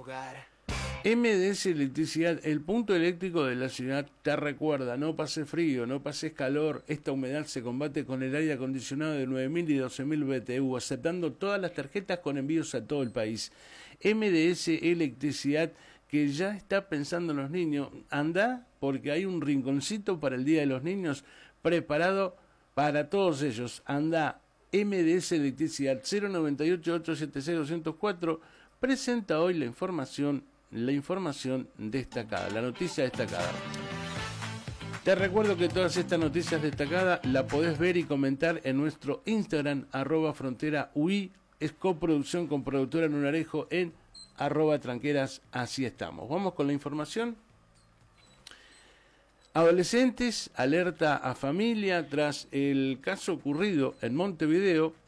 hogar. MDS Electricidad, el punto eléctrico de la ciudad, te recuerda: no pases frío, no pases calor. Esta humedad se combate con el aire acondicionado de 9.000 y 12.000 BTU, aceptando todas las tarjetas con envíos a todo el país. MDS Electricidad, que ya está pensando en los niños. Anda, porque hay un rinconcito para el Día de los Niños preparado para todos ellos. Anda, MDS Electricidad, 098-876-204, presenta hoy la información destacada, la noticia destacada. Te recuerdo que todas estas noticias destacadas la podés ver y comentar en nuestro Instagram, @fronteraui, es coproducción con productora Lunarejo en @tranqueras, así estamos. Vamos con la información. Adolescentes alerta a familia tras el caso ocurrido en Montevideo.